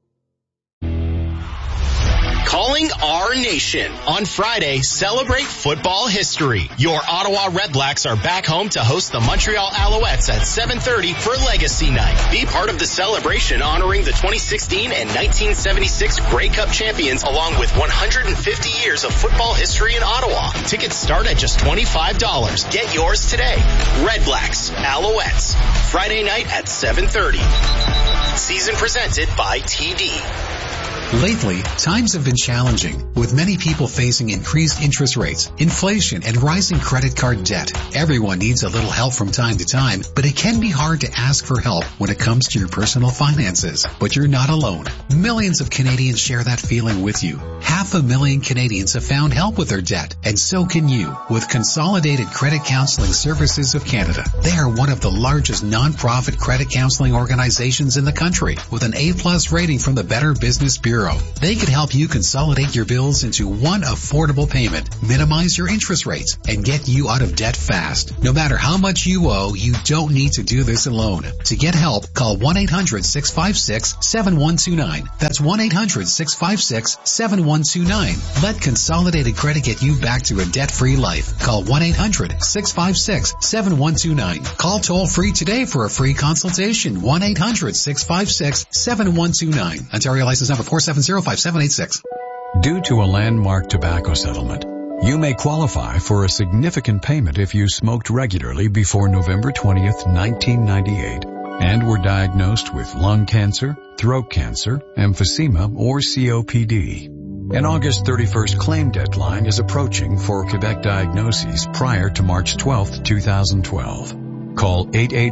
Calling our nation. On Friday, celebrate football history. Your Ottawa Redblacks are back home to host the Montreal Alouettes at 7:30 for Legacy Night. Be part of the celebration honoring the 2016 and 1976 Grey Cup champions along with 150 years of football history in Ottawa. Tickets start at just $25. Get yours today. Redblacks, Alouettes. Friday night at 7:30. Season presented by TD. Lately, times have been challenging, with many people facing increased interest rates, inflation, and rising credit card debt. Everyone needs a little help from time to time, but it can be hard to ask for help when it comes to your personal finances. But you're not alone. Millions of Canadians share that feeling with you. 500,000 Canadians have found help with their debt, and so can you, with Consolidated Credit Counseling Services of Canada. They are one of the largest non-profit credit counseling organizations in the country, with an A+ rating from the Better Business Bureau. They can help you consolidate your bills into one affordable payment, minimize your interest rates, and get you out of debt fast. No matter how much you owe, you don't need to do this alone. To get help, call 1-800-656-7129. That's 1-800-656-7129. Let Consolidated Credit get you back to a debt-free life. Call 1-800-656-7129. Call toll-free today for a free consultation. 1-800-656-7129. Ontario license number 4705786. Due to a landmark tobacco settlement, you may qualify for a significant payment if you smoked regularly before November 20th, 1998, and were diagnosed with lung cancer, throat cancer, emphysema, or COPD. An August 31st claim deadline is approaching for Quebec diagnoses prior to March 12th, 2012. Call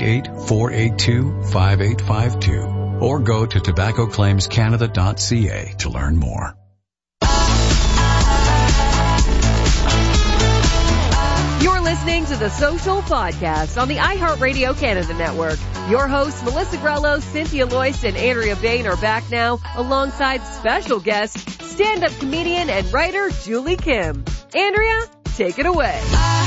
888-482-5852 or go to tobaccoclaimscanada.ca to learn more. You're listening to the Social Podcast on the iHeartRadio Canada Network. Your hosts, Melissa Grello, Cynthia Loyce, and Andrea Bain are back now alongside special guest, stand-up comedian and writer Julie Kim. Andrea, take it away.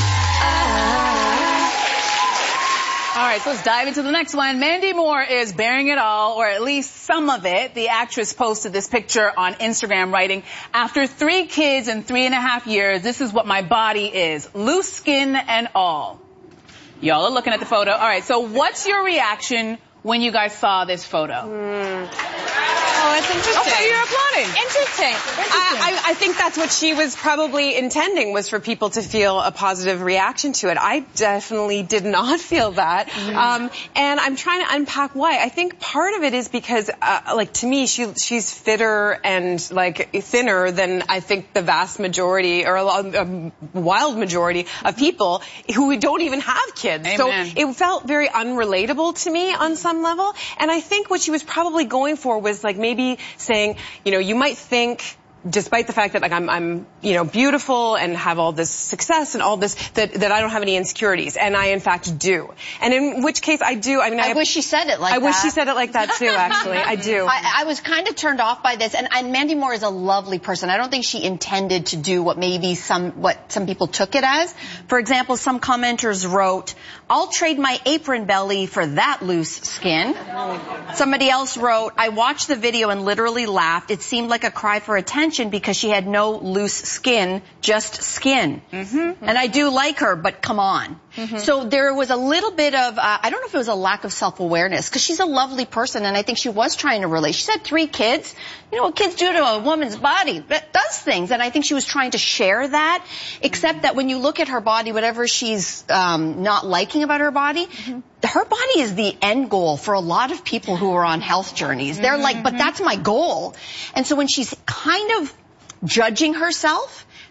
All right, so let's dive into the next one. Mandy Moore is bearing it all, or at least some of it. The actress posted this picture on Instagram writing, "After 3 kids in 3.5 years, this is what my body is. Loose skin and all." Y'all are looking at the photo. All right, so what's your reaction when you guys saw this photo? Oh, it's interesting. Okay, you're applauding. Interesting. I think that's what she was probably intending, was for people to feel a positive reaction to it. I definitely did not feel that. And I'm trying to unpack why. I think part of it is because, like, to me, she's fitter and, like, thinner than I think the vast majority or a wild majority of people who don't even have kids. Amen. So it felt very unrelatable to me on some level. And I think what she was probably going for was, like, maybe saying, you know, you might think, despite the fact that, like, I'm you know, beautiful and have all this success and all this, that I don't have any insecurities, and I in fact do. And in which case I do. I mean, I wish she said it like that. I wish she said it like that too, actually. I do. I was kind of turned off by this, and Mandy Moore is a lovely person. I don't think she intended to do what some people took it as. For example, some commenters wrote, "I'll trade my apron belly for that loose skin." Somebody else wrote, "I watched the video and literally laughed. It seemed like a cry for attention because she had no loose skin, just skin." And I do like her, but come on. So there was a little bit of, I don't know if it was a lack of self-awareness, because she's a lovely person, and I think she was trying to relate. She said 3 kids. You know what kids do to a woman's body? It does things, and I think she was trying to share that, except that when you look at her body, whatever she's not liking about her body is the end goal for a lot of people who are on health journeys. They're like, but that's my goal. And so when she's kind of judging herself,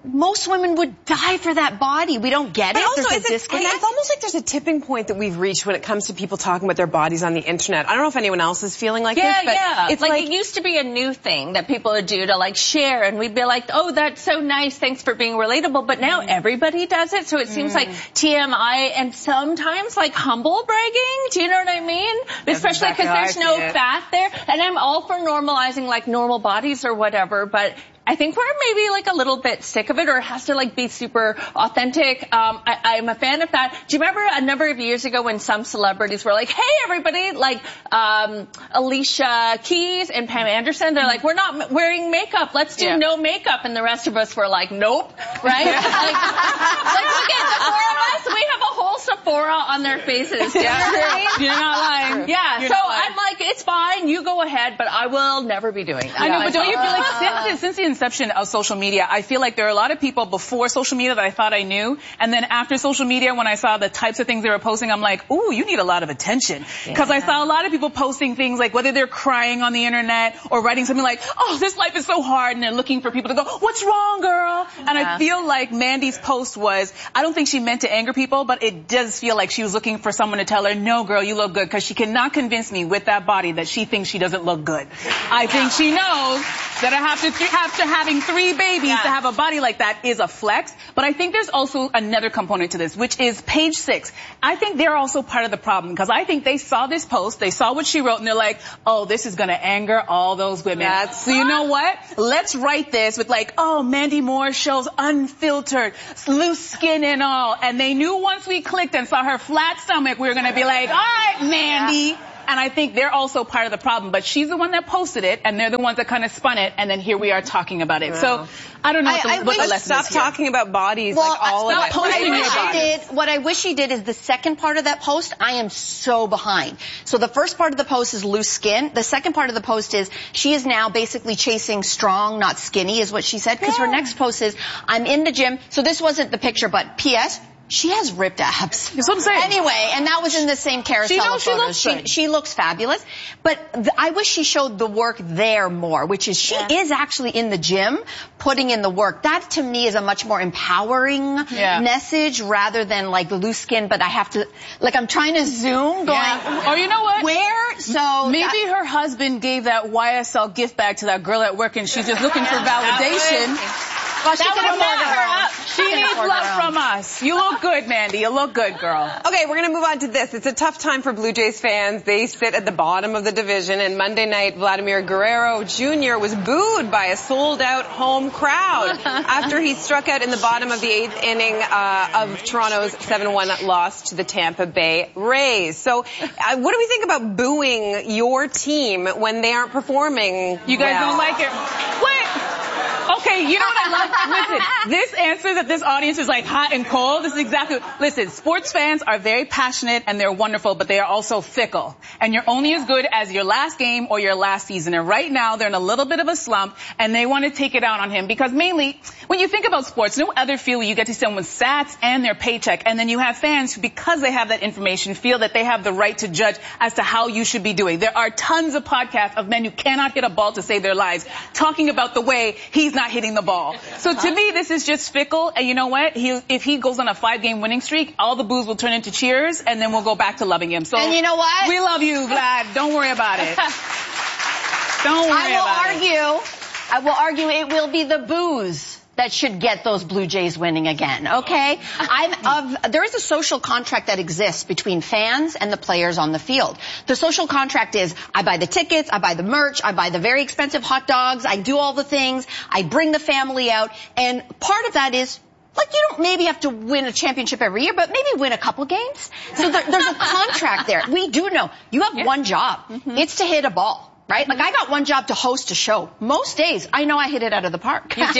most women would die for that body. We don't get it. Also, there's a disconnect. It's almost like there's a tipping point that we've reached when it comes to people talking about their bodies on the internet. I don't know if anyone else is feeling like this, but it's like it used to be a new thing that people would do to like share, and we'd be like, oh, that's so nice, thanks for being relatable. But now everybody does it, so it seems like TMI and sometimes like humble bragging. Do you know what I mean? Especially because there's no fat there. And I'm all for normalizing like normal bodies or whatever, but I think we're maybe like a little bit sick of it, or it has to like be super authentic. I'm a fan of that. Do you remember a number of years ago when some celebrities were like, hey everybody, like Alicia Keys and Pam Anderson, they're like, we're not wearing makeup, let's do no makeup, and the rest of us were like, nope, right? like look at the four of us, we have a whole Sephora on their faces. Yeah, you're not lying. Yeah, so I'm like, it's fine, you go ahead, but I will never be doing that. I know, but don't you feel like since the inception of social media, I feel like there are a lot of people before social media that I thought I knew, and then after social media, when I saw the types of things they were posting, I'm like, ooh, you need a lot of attention. Because I saw a lot of people posting things like whether they're crying on the internet or writing something like, oh, this life is so hard, and they're looking for people to go, what's wrong, girl? And I feel like Mandy's post was, I don't think she meant to anger people, but it does feel like she was looking for someone to tell her, no, girl, you look good, because she cannot convince me with that body that she thinks she doesn't look good. I think she knows that after having 3 babies to have a body like that is a flex. But I think there's also another component to this, which is page 6. I think they're also part of the problem, because I think they saw this post, they saw what she wrote, and they're like, oh, this is going to anger all those women. So you know what? Let's write this with like, oh, Mandy Moore shows unfiltered, loose skin and all. And they knew once we clicked and saw her flat stomach, we were going to be like, all right, Mandy. And I think they're also part of the problem. But she's the one that posted it, and they're the ones that kind of spun it, and then here we are talking about it. So I don't know what the lesson is. Stop talking about bodies like all of it. What I wish she did is the second part of that post, I am so behind. So the first part of the post is loose skin. The second part of the post is she is now basically chasing strong, not skinny, is what she said. Because her next post is, I'm in the gym. So this wasn't the picture, but P.S., she has ripped abs. That's what I'm saying. Anyway, and that was in the same carousel of photos. She looks fabulous. But I wish she showed the work there more, which is she is actually in the gym putting in the work. That to me is a much more empowering message rather than like the loose skin, but I have to, like I'm trying to zoom going, or you know what? Where? So maybe her husband gave that YSL gift bag to that girl at work and she's just looking for validation. Well, she needs love from us. You look good, Mandy. You look good, girl. Okay, we're going to move on to this. It's a tough time for Blue Jays fans. They sit at the bottom of the division, and Monday night, Vladimir Guerrero Jr. was booed by a sold-out home crowd after he struck out in the bottom of the 8th inning of Toronto's 7-1 loss to the Tampa Bay Rays. So what do we think about booing your team when they aren't performing You guys don't like it? Wait! Okay, you know what I love? Listen, this answer that this audience is like hot and cold, this is exactly, listen, sports fans are very passionate and they're wonderful, but they are also fickle. And you're only as good as your last game or your last season. And right now, they're in a little bit of a slump and they want to take it out on him because mainly, when you think about sports, no other field where you get to see someone's stats and their paycheck. And then you have fans who, because they have that information, feel that they have the right to judge as to how you should be doing. There are tons of podcasts of men who cannot hit a ball to save their lives talking about the way he's not hitting the ball. So to me, this is just fickle. And you know what? If he goes on a 5-game winning streak, all the boos will turn into cheers, and then we'll go back to loving him. So and you know what? We love you, Vlad. Don't worry about it. Don't worry about it. I will argue it will be the boos that should get those Blue Jays winning again, okay? There is a social contract that exists between fans and the players on the field. The social contract is, I buy the tickets, I buy the merch, I buy the very expensive hot dogs, I do all the things, I bring the family out, and part of that is, like, you don't maybe have to win a championship every year, but maybe win a couple games. So there's a contract there. We do know, you have one job. It's to hit a ball. Right? Like, I got one job to host a show. Most days, I know I hit it out of the park. You did. So,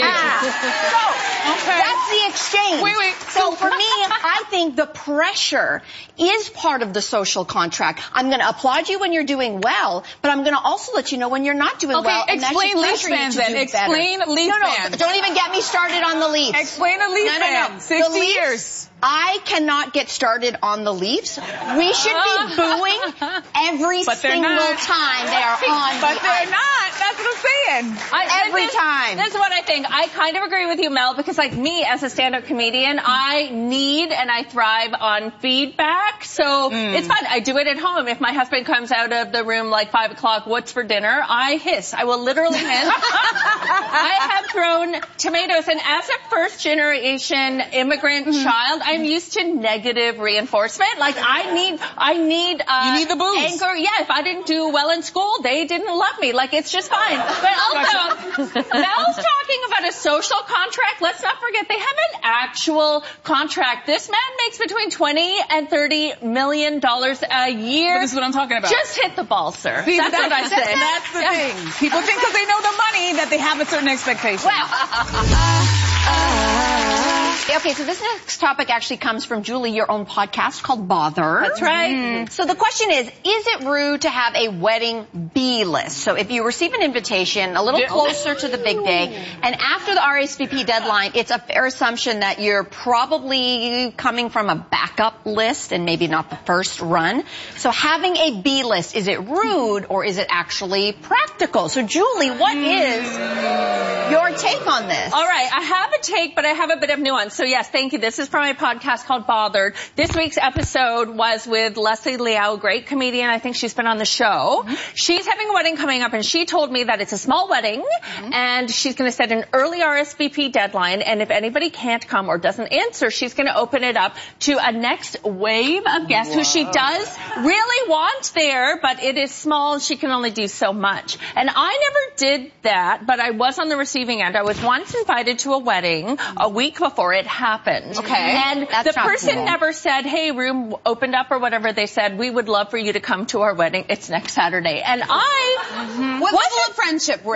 that's the exchange. Wait. So, for me, I think the pressure is part of the social contract. I'm going to applaud you when you're doing well, but I'm going to also let you know when you're not doing well. Okay, explain Leafs fans then. Explain Leafs fans. Don't even get me started on the Leafs. Explain a Leafs fan. 60 years. I cannot get started on the Leafs. We should be booing every single time they are on But they're not. That's what I'm saying. Every time. This is what I think. I kind of agree with you, Mel, because like me as a stand-up comedian, I need and I thrive on feedback. So it's fun. I do it at home. If my husband comes out of the room like 5 o'clock, what's for dinner? I hiss. I will literally hiss. I have thrown tomatoes, and as a first-generation immigrant child, I'm used to negative reinforcement. Like I need you need the boost. Anchor. Yeah, if I didn't do well in school, they didn't love me. Like it's just fine. But also, Mel's talking about a social contract. Let's not forget they have an actual contract. This man makes between $20 and $30 million a year. But this is what I'm talking about. Just hit the ball, sir. See, that's what I say. That's the thing. People think because they know the money that they have a certain expectation. Okay, so this next topic actually comes from Julie, your own podcast called Bother. That's right. So the question is it rude to have a wedding B list? So if you receive an invitation a little closer to the big day, and after the RSVP deadline, it's a fair assumption that you're probably coming from a backup list and maybe not the first run. So having a B list, is it rude or is it actually practical? So Julie, what is your take on this? All right, I have a take, but I have a bit of nuance. So yes, thank you. This is from my podcast called Bothered. This week's episode was with Leslie Liao, great comedian. I think she's been on the show. She's having a wedding coming up, and she told me that it's a small wedding, and she's going to set an early RSVP deadline, and if anybody can't come or doesn't answer, she's going to open it up to a next wave of guests who she does really want there, but it is small, and she can only do so much. And I never did that, but I was on the receiving end. I was once invited to a wedding a week before it happened. Okay. And the person never said, hey, room opened up or whatever. They said, we would love for you to come to our wedding. It's next Saturday. And I What level of friendship were